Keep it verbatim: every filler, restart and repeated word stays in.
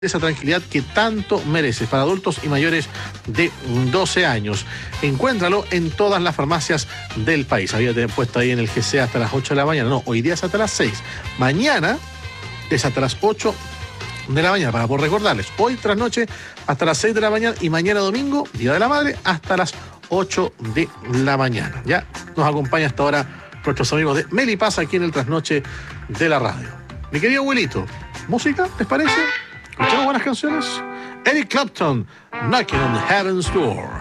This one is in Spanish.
esa tranquilidad que tanto mereces para adultos y mayores de doce años. Encuéntralo en todas las farmacias del país. Había puesto ahí en el G C hasta las ocho de la mañana. No, hoy día es hasta las seis. Mañana es hasta las ocho de la mañana, para por recordarles. Hoy tras noche hasta las seis de la mañana y mañana domingo, Día de la Madre, hasta las ocho de la mañana. Ya nos acompaña hasta ahora nuestros amigos de Melipaz aquí en el trasnoche de la radio. Mi querido abuelito, ¿música? ¿Les parece? ¿Escuchamos buenas canciones? Eric Clapton, Knocking on Heaven's Door.